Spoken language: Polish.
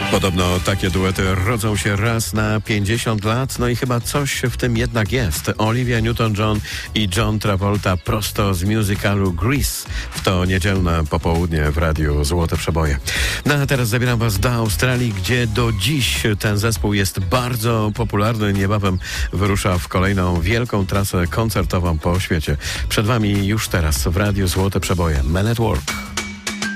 Podobno takie duety rodzą się raz na 50 lat, no i chyba coś w tym jednak jest. Olivia Newton-John i John Travolta prosto z musicalu Grease w to niedzielne popołudnie w Radiu Złote Przeboje. No a teraz zabieram was do Australii, gdzie do dziś ten zespół jest bardzo popularny. Niebawem wyrusza w kolejną wielką trasę koncertową po świecie. Przed wami już teraz w Radiu Złote Przeboje Men at Work.